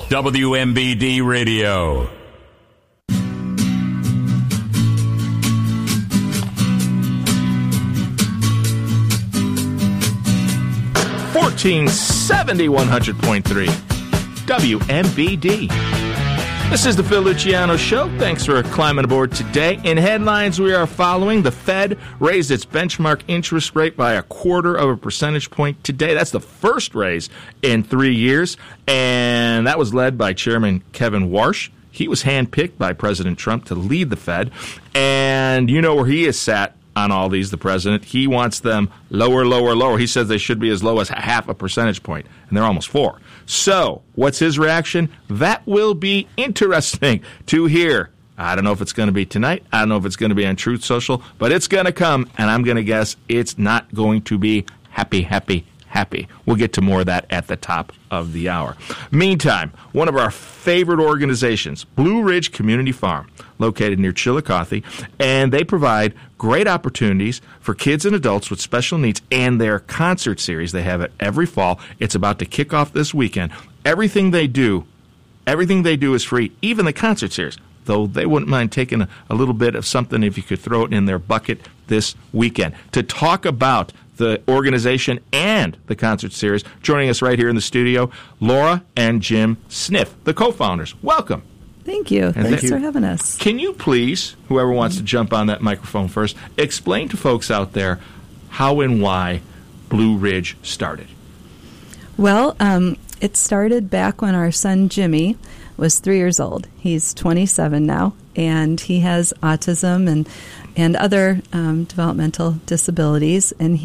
WMBD Radio. .70 100.3 WMBD. This is the Phil Luciano Show. Thanks for climbing aboard today. In headlines, we are following: the Fed raised its benchmark interest rate by 0.25 percentage point today. That's the first raise in 3 years, and that was led by Chairman Kevin Warsh. He was handpicked by President Trump to lead the Fed, and you know where he is sat on all these, the president. He wants them lower, lower, lower. He says they should be as low as 0.5 percentage point, and they're almost 4. So, what's his reaction? That will be interesting to hear. I don't know if it's going to be tonight. I don't know if it's going to be on Truth Social, but it's going to come, and I'm going to guess it's not going to be happy, happy, happy. We'll get to more of that at the top of the hour. Meantime, one of our favorite organizations, Blue Ridge Community Farm, located near Chillicothe, and they provide great opportunities for kids and adults with special needs, and their concert series. They have it every fall. It's about to kick off this weekend. Everything they do is free, even the concert series, though they wouldn't mind taking a little bit of something if you could throw it in their bucket this weekend. To talk about the organization and the concert series, joining us right here in the studio, Laura and Jim Sniff, the co-founders. Welcome. Thank you. Thanks for having us. Can you please, whoever wants to jump on that microphone first, explain to folks out there how and why Blue Ridge started? Well, it started back when our son Jimmy was 3 years old. He's 27 now, and he has autism and other developmental disabilities. And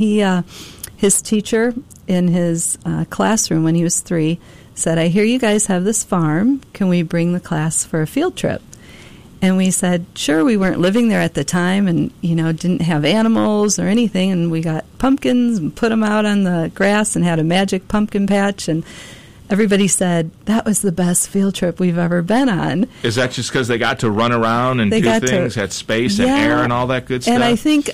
his teacher in his classroom when he was 3 said, "I hear you guys have this farm. Can we bring the class for a field trip?" And we said, sure. We weren't living there at the time and, didn't have animals or anything. And we got pumpkins and put them out on the grass and had a magic pumpkin patch. And everybody said, that was the best field trip we've ever been on. Is that just because they got to run around and do things, had space and air and all that good stuff? And I think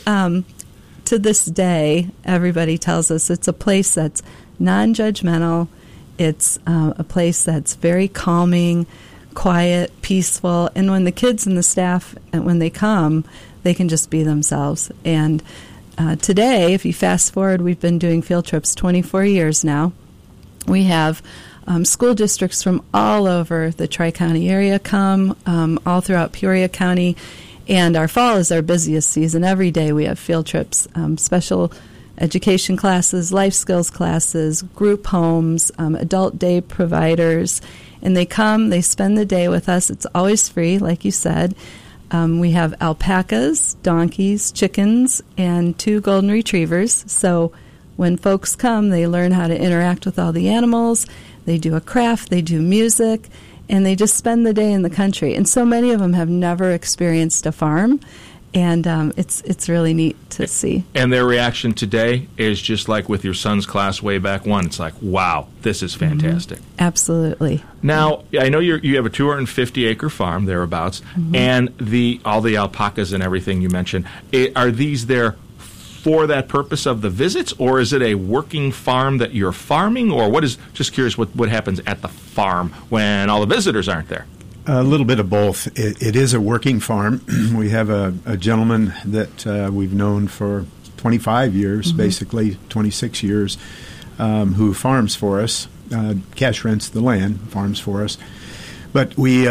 to this day, everybody tells us it's a place that's non-judgmental. It's a place that's very calming, quiet, peaceful. And when the kids and the staff, when they come, they can just be themselves. And today, if you fast forward, we've been doing field trips 24 years now. We have school districts from all over the Tri-County area come, all throughout Peoria County. And our fall is our busiest season. Every day we have field trips, special education classes, life skills classes, group homes, adult day providers. And they come, they spend the day with us. It's always free, like you said. We have alpacas, donkeys, chickens, and 2 golden retrievers. So when folks come, they learn how to interact with all the animals. They do a craft, they do music, and they just spend the day in the country. And so many of them have never experienced a farm. And it's really neat to see. And their reaction today is just like with your son's class way back when. It's like, wow, this is fantastic. Mm-hmm. Absolutely. Now, I know you have a 250-acre farm, thereabouts, and all the alpacas and everything you mentioned. Are these there for that purpose of the visits, or is it a working farm that you're farming? Or just curious what happens at the farm when all the visitors aren't there? A little bit of both. It is a working farm. We have a gentleman that we've known for 25 years, basically 26 years, who farms for us, cash rents the land, farms for us. But we,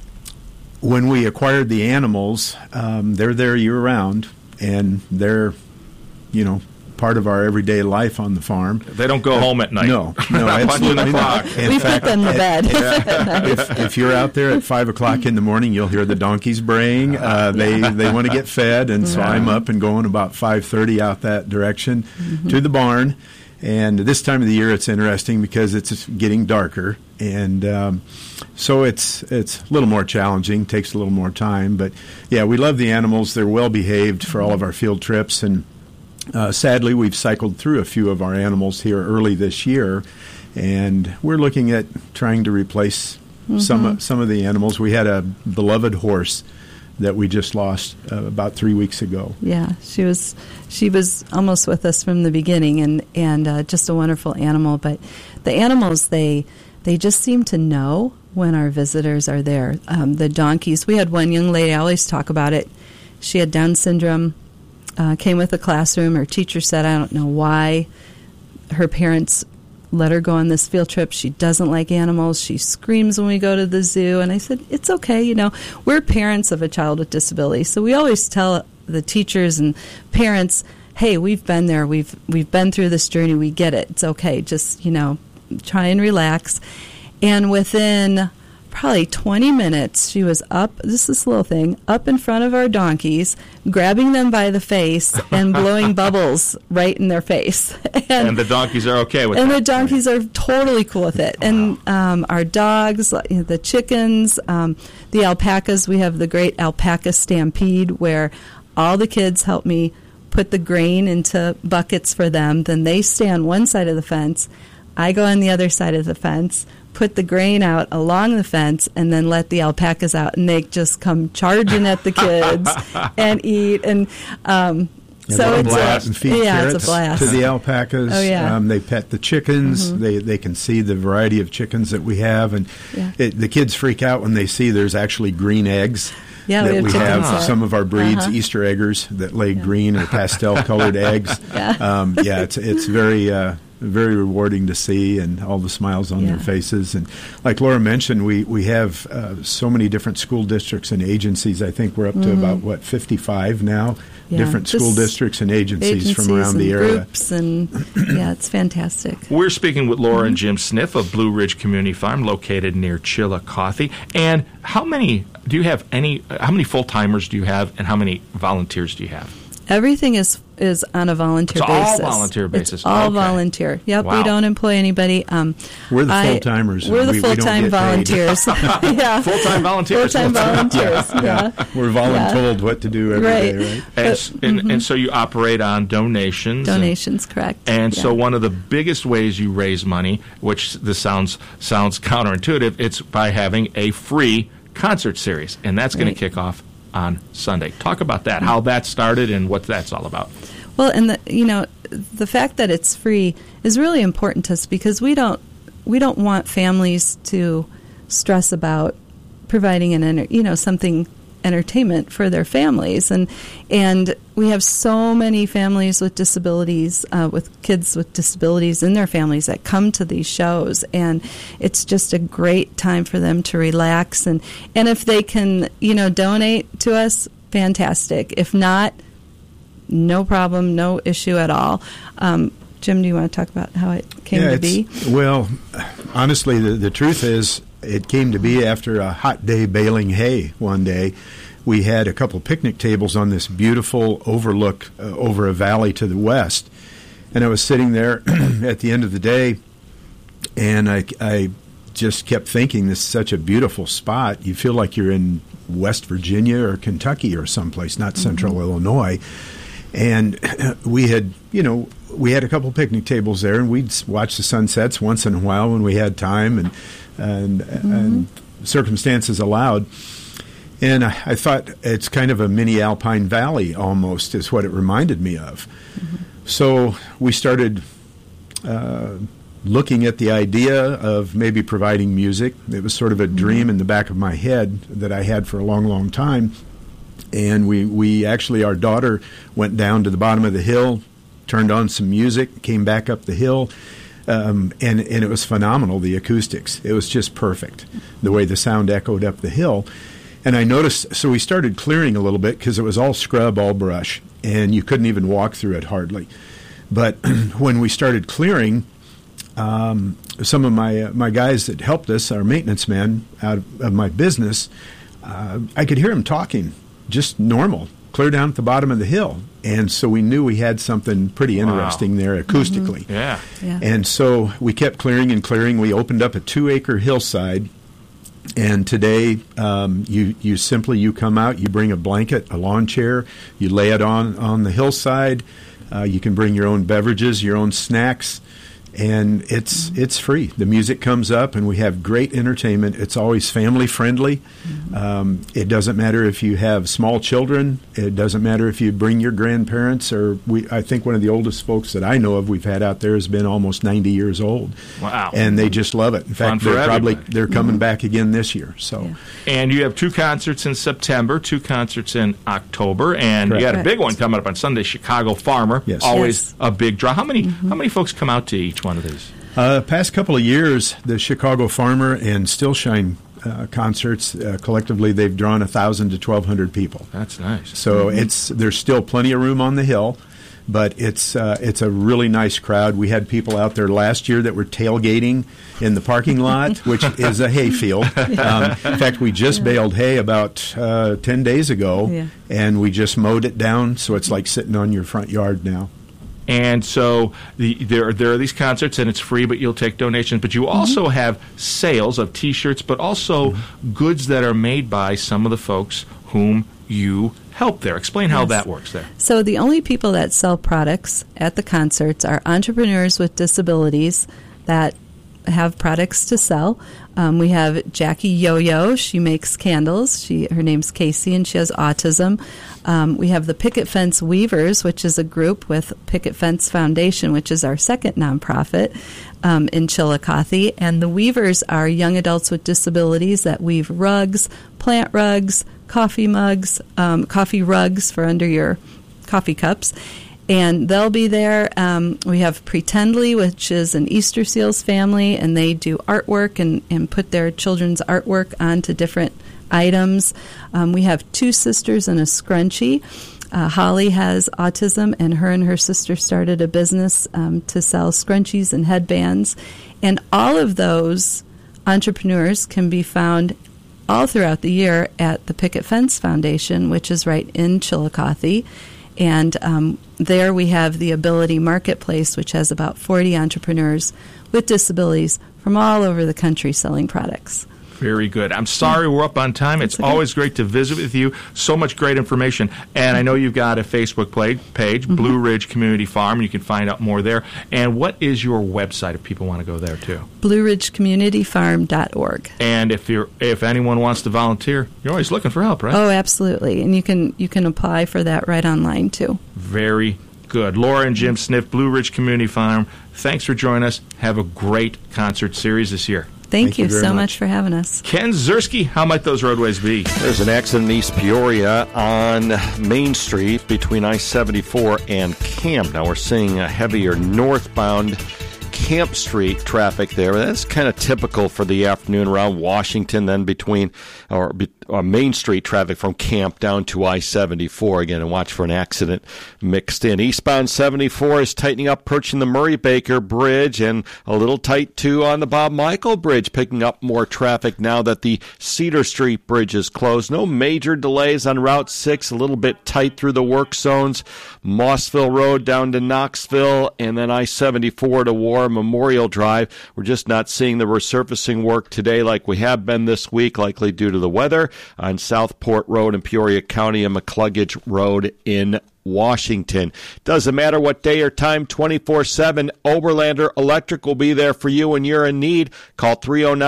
when we acquired the animals, they're there year-round, and they're, part of our everyday life on the farm. They don't go home at night. No, absolutely not. We put them to bed. If you're out there at 5 o'clock in the morning, you'll hear the donkeys braying. They want to get fed, and so I'm up and going about 5:30 out that direction to the barn. And this time of the year, it's interesting because it's getting darker, and so it's a little more challenging. Takes a little more time, but yeah, we love the animals. They're well behaved for all of our field trips, and sadly, we've cycled through a few of our animals here early this year, and we're looking at trying to replace some of the animals. We had a beloved horse that we just lost about 3 weeks ago. Yeah, she was almost with us from the beginning, and just a wonderful animal. But the animals, they just seem to know when our visitors are there. The donkeys, we had one young lady, I always talk about it. She had Down syndrome, came with the classroom. Her teacher said, I don't know why her parents let her go on this field trip. She doesn't like animals. She screams when we go to the zoo. And I said, it's okay. You know, we're parents of a child with disability. So we always tell the teachers and parents, hey, we've been there. We've been through this journey. We get it. It's okay. Just, you know, try and relax. And within probably 20 minutes, she was up, this is this little thing, up in front of our donkeys, grabbing them by the face and blowing bubbles right in their face. And the donkeys are okay with that. And the donkeys are totally cool with it. Wow. And our dogs, the chickens, the alpacas, we have the great alpaca stampede where all the kids help me put the grain into buckets for them. Then they stay on one side of the fence. I go on the other side of the fence, put the grain out along the fence, and then let the alpacas out, and they just come charging at the kids and eat. And so it's blast and feed carrots it's a blast to the alpacas. Oh, yeah. They pet the chickens. Mm-hmm. They can see the variety of chickens that we have, and the kids freak out when they see there's actually green eggs. Yeah, that we have some of our breeds, Uh-huh. Easter eggers, that lay green or pastel-colored eggs. It's very rewarding to see, and all the smiles on their faces. And like Laura mentioned, we have so many different school districts and agencies. I think we're up to about 55 now. Different school districts and agencies from around the area. Groups and it's fantastic. We're speaking with Laura and Jim Sniff of Blue Ridge Community Farm, located near Chillicothe. And how many full-timers do you have, and how many volunteers do you have? Everything is on a volunteer basis. All volunteer basis. It's all Okay. volunteer. Yep, Wow. we don't employ anybody. We're the full-timers. We're the we don't full-time get paid. volunteers. Yeah. Full-time volunteers. Full-time volunteers, yeah. We're voluntold what to do every day, right? And so you operate on donations. Donations, correct. And so one of the biggest ways you raise money, which this sounds counterintuitive, it's by having a free concert series. And that's going to kick off on Sunday. Talk about that, how that started and what that's all about. Well, and the fact that it's free is really important to us, because we don't want families to stress about providing something entertainment for their families, and we have so many families with disabilities, with kids with disabilities in their families that come to these shows, and it's just a great time for them to relax, and if they can donate to us, fantastic. If not, no problem, no issue at all. Jim, do you want to talk about how it came to be? Well, honestly, the truth is, it came to be after a hot day baling hay one day. We had a couple picnic tables on this beautiful overlook over a valley to the west. And I was sitting there at the end of the day, and I just kept thinking, this is such a beautiful spot. You feel like you're in West Virginia or Kentucky or someplace, not central Illinois. And we had a couple picnic tables there, and we'd watch the sunsets once in a while when we had time and circumstances allowed. And I thought it's kind of a mini Alpine Valley almost is what it reminded me of. So we started looking at the idea of maybe providing music. It was sort of a dream in the back of my head that I had for a long, long time. And we actually, our daughter went down to the bottom of the hill, turned on some music, came back up the hill, and it was phenomenal, the acoustics. It was just perfect, the way the sound echoed up the hill. And I noticed, so we started clearing a little bit because it was all scrub, all brush, and you couldn't even walk through it hardly. But when we started clearing, some of my guys that helped us, our maintenance men out of my business, I could hear them talking just normal, clear down at the bottom of the hill. And so we knew we had something pretty interesting there acoustically. Yeah. And so we kept clearing and clearing. We opened up a 2-acre hillside. And today, you come out, you bring a blanket, a lawn chair, you lay it on the hillside. You can bring your own beverages, your own snacks, And it's free. The music comes up, and we have great entertainment. It's always family friendly. It doesn't matter if you have small children. It doesn't matter if you bring your grandparents. I think one of the oldest folks that I know of we've had out there has been almost 90 years old. Wow! And they just love it. In fact, they're coming back again this year. So, and you have 2 concerts in September, 2 concerts in October, and Correct. you got a big one coming up on Sunday. Chicago Farmer, yes. Always a big draw. How many folks come out to each one of these? Past couple of years, the Chicago Farmer and Still Shine concerts, collectively, they've drawn 1,000 to 1,200 people. That's nice. So there's still plenty of room on the hill, but it's a really nice crowd. We had people out there last year that were tailgating in the parking lot, which is a hay field. In fact, we just baled hay about 10 days ago, and we just mowed it down, so it's like sitting on your front yard now. And so there are these concerts, and it's free, but you'll take donations. But you also have sales of T-shirts, but also goods that are made by some of the folks whom you help there. Explain how that works there. So the only people that sell products at the concerts are entrepreneurs with disabilities that have products to sell. We have Jackie Yo-Yo. She makes candles. Her name's Casey, and she has autism. We have the Picket Fence Weavers, which is a group with Picket Fence Foundation, which is our second nonprofit in Chillicothe. And the Weavers are young adults with disabilities that weave rugs, plant rugs, coffee mugs, coffee rugs for under your coffee cups. And they'll be there. We have Pretendly, which is an Easter Seals family, and they do artwork and put their children's artwork onto different items. We have 2 sisters and a scrunchie. Holly has autism, and her sister started a business to sell scrunchies and headbands. And all of those entrepreneurs can be found all throughout the year at the Picket Fence Foundation, which is right in Chillicothe. And there we have the Ability Marketplace, which has about 40 entrepreneurs with disabilities from all over the country selling products. Very good. I'm sorry we're up on time. It's always great to visit with you. So much great information. And I know you've got a Facebook page, Blue Ridge Community Farm. You can find out more there. And what is your website if people want to go there too? BlueRidgeCommunityFarm.org. And if anyone wants to volunteer, you're always looking for help, right? Oh, absolutely. And you can apply for that right online too. Very good. Laura and Jim Sniff, Blue Ridge Community Farm, thanks for joining us. Have a great concert series this year. Thank you so much for having us. Ken Ziersky, how might those roadways be? There's an accident in East Peoria on Main Street between I-74 and Camp. Now we're seeing a heavier northbound Camp Street traffic there. That's kind of typical for the afternoon around Washington, then between Main Street traffic from Camp down to I-74. Again, and watch for an accident mixed in. Eastbound 74 is tightening up, approaching the Murray-Baker Bridge, and a little tight, too, on the Bob Michael Bridge, picking up more traffic now that the Cedar Street Bridge is closed. No major delays on Route 6, a little bit tight through the work zones. Mossville Road down to Knoxville, and then I-74 to War Memorial Drive. We're just not seeing the resurfacing work today like we have been this week, likely due to the weather, on Southport Road in Peoria County and McCluggage Road in Washington. Doesn't matter what day or time, 24/7, Oberlander Electric will be there for you when you're in need. Call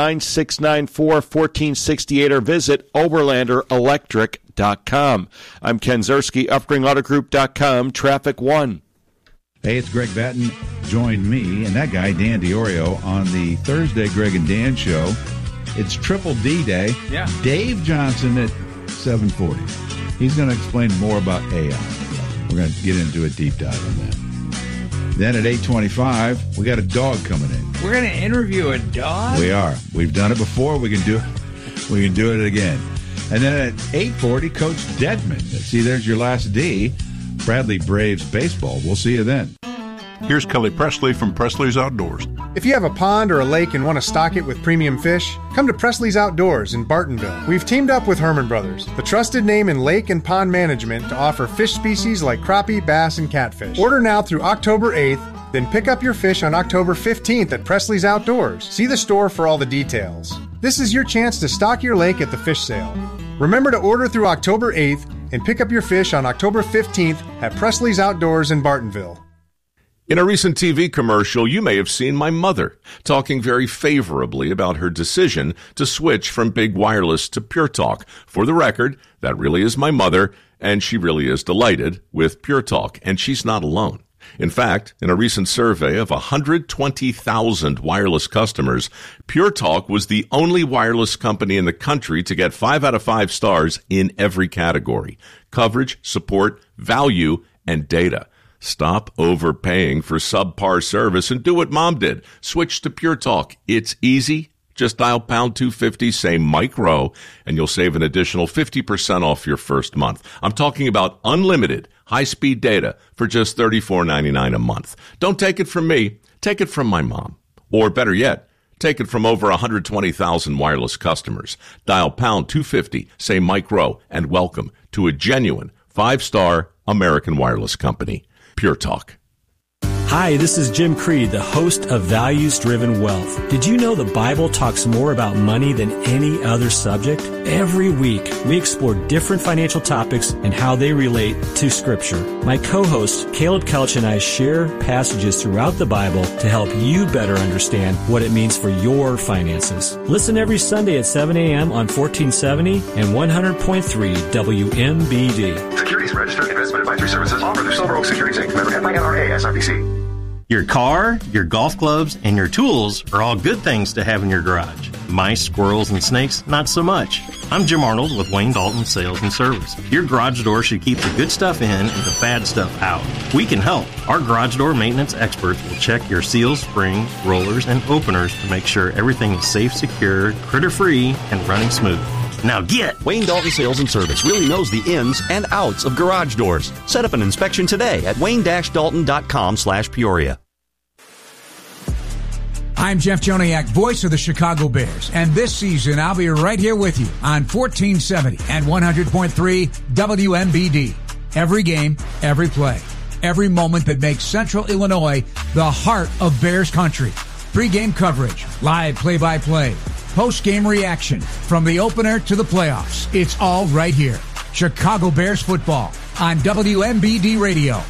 309-694-1468 or visit OberlanderElectric.com. I'm Ken Ziersky, UpGringAutoGroup.com, Traffic 1. Hey, it's Greg Batten. Join me and that guy, Dan DiOrio, on the Thursday Greg and Dan show. It's Triple D Day. Yeah. Dave Johnson at 7:40. He's going to explain more about AI. We're going to get into a deep dive on that. Then at 8:25, we got a dog coming in. We're going to interview a dog? We are. We've done it before. We can do it again. And then at 8:40, Coach Dedman. See, there's your last D. Bradley Braves baseball. We'll see you then. Here's Kelly Presley from Presley's Outdoors. If you have a pond or a lake and want to stock it with premium fish, come to Presley's Outdoors in Bartonville. We've teamed up with Herman Brothers, the trusted name in lake and pond management, to offer fish species like crappie, bass, and catfish. Order now through October 8th, then pick up your fish on October 15th at Presley's Outdoors. See the store for all the details. This is your chance to stock your lake at the fish sale. Remember to order through October 8th and pick up your fish on October 15th at Presley's Outdoors in Bartonville. In a recent TV commercial, you may have seen my mother talking very favorably about her decision to switch from big wireless to Pure Talk. For the record, that really is my mother, and she really is delighted with Pure Talk, and she's not alone. In fact, in a recent survey of 120,000 wireless customers, Pure Talk was the only wireless company in the country to get 5 out of 5 stars in every category: coverage, support, value, and data. Stop overpaying for subpar service and do what Mom did. Switch to Pure Talk. It's easy. Just dial pound 250, say Mike Rowe, and you'll save an additional 50% off your first month. I'm talking about unlimited high-speed data for just $34.99 a month. Don't take it from me. Take it from my mom. Or better yet, take it from over 120,000 wireless customers. Dial pound 250, say Mike Rowe, and welcome to a genuine 5-star American wireless company. Pure Talk. Hi, this is Jim Creed, the host of Values Driven Wealth. Did you know the Bible talks more about money than any other subject? Every week, we explore different financial topics and how they relate to Scripture. My co-host, Caleb Couch, and I share passages throughout the Bible to help you better understand what it means for your finances. Listen every Sunday at 7 a.m. on 1470 and 100.3 WMBD. Securities Registered Investment Advisory Services offered through Silver Oak Securities Inc. Member FINRA SIPC. Your car, your golf clubs, and your tools are all good things to have in your garage. Mice, squirrels, and snakes, not so much. I'm Jim Arnold with Wayne Dalton Sales and Service. Your garage door should keep the good stuff in and the bad stuff out. We can help. Our garage door maintenance experts will check your seals, springs, rollers, and openers to make sure everything is safe, secure, critter-free, and running smooth. Now get! Wayne Dalton Sales and Service really knows the ins and outs of garage doors. Set up an inspection today at wayne-dalton.com/Peoria. I'm Jeff Joniak, voice of the Chicago Bears, and this season I'll be right here with you on 1470 and 100.3 WMBD. Every game, every play, every moment that makes Central Illinois the heart of Bears country. Pre-game coverage, live play-by-play, post-game reaction, from the opener to the playoffs. It's all right here. Chicago Bears football on WMBD Radio.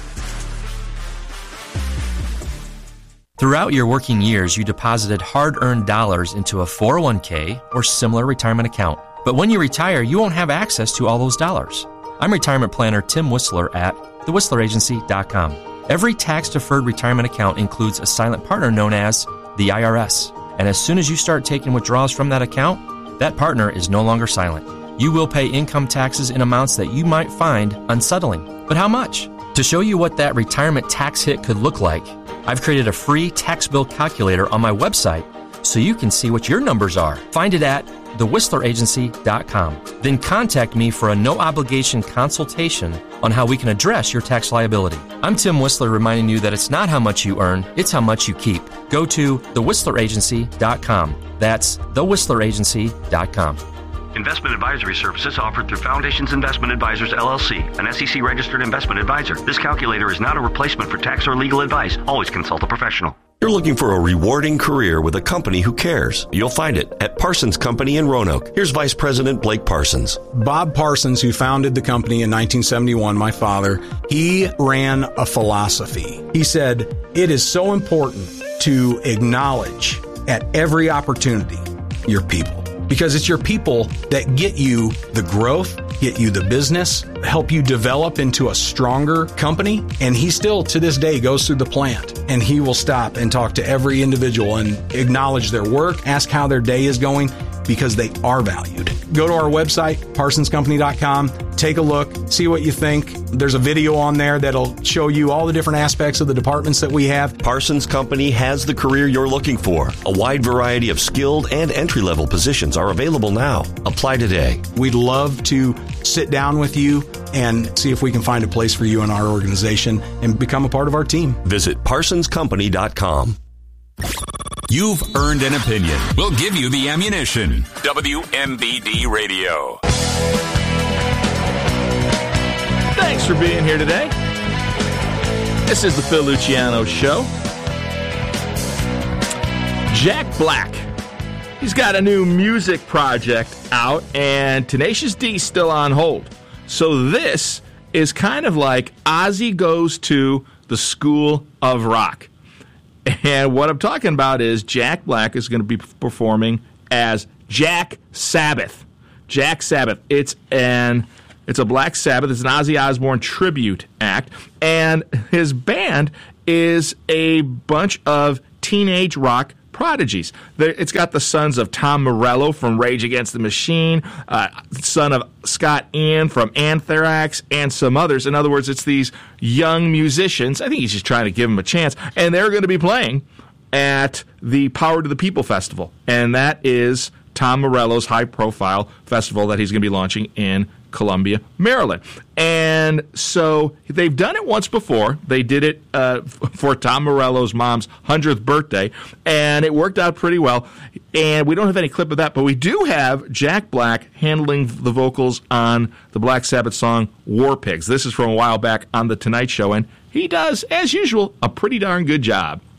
Throughout your working years, you deposited hard-earned dollars into a 401k or similar retirement account. But when you retire, you won't have access to all those dollars. I'm retirement planner Tim Whistler at thewhistleragency.com. Every tax-deferred retirement account includes a silent partner known as the IRS. And as soon as you start taking withdrawals from that account, that partner is no longer silent. You will pay income taxes in amounts that you might find unsettling. But how much? To show you what that retirement tax hit could look like, I've created a free tax bill calculator on my website so you can see what your numbers are. Find it at thewhistleragency.com. Then contact me for a no-obligation consultation on how we can address your tax liability. I'm Tim Whistler, reminding you that it's not how much you earn, it's how much you keep. Go to thewhistleragency.com. That's thewhistleragency.com. Investment advisory services offered through Foundations Investment Advisors, LLC, an SEC-registered investment advisor. This calculator is not a replacement for tax or legal advice. Always consult a professional. You're looking for a rewarding career with a company who cares. You'll find it at Parsons Company in Roanoke. Here's Vice President Blake Parsons. Bob Parsons, who founded the company in 1971, my father, he ran a philosophy. He said, it is so important to acknowledge at every opportunity your people. Because it's your people that get you the growth, get you the business, help you develop into a stronger company. And he still, to this day, goes through the plant and he will stop and talk to every individual and acknowledge their work, ask how their day is going, because they are valued. Go to our website, parsonscompany.com, take a look, see what you think. There's a video on there that'll show you all the different aspects of the departments that we have. Parsons Company has the career you're looking for. A wide variety of skilled and entry-level positions are available now. Apply today. We'd love to sit down with you and see if we can find a place for you in our organization and become a part of our team. Visit parsonscompany.com. You've earned an opinion. We'll give you the ammunition. WMBD Radio. Thanks for being here today. This is the Phil Luciano Show. Jack Black. He's got a new music project out, and Tenacious D's still on hold. So this is kind of like Ozzy goes to the School of Rock. And what I'm talking about is Jack Black is going to be performing as Jack Sabbath. Jack Sabbath. It's a Black Sabbath. It's an Ozzy Osbourne tribute act. And his band is a bunch of teenage rock prodigies. It's got the sons of Tom Morello from Rage Against the Machine, son of Scott Ian from Anthrax, and some others. In other words, it's these young musicians. I think he's just trying to give them a chance. And they're going to be playing at the Power to the People Festival. And that is Tom Morello's high-profile festival that he's going to be launching in Columbia, Maryland. And so they've done it once before. They did it for Tom Morello's mom's 100th birthday, and it worked out pretty well. And we don't have any clip of that, but we do have Jack Black handling the vocals on the Black Sabbath song War Pigs. This is from a while back on The Tonight Show, and he does, as usual, a pretty darn good job.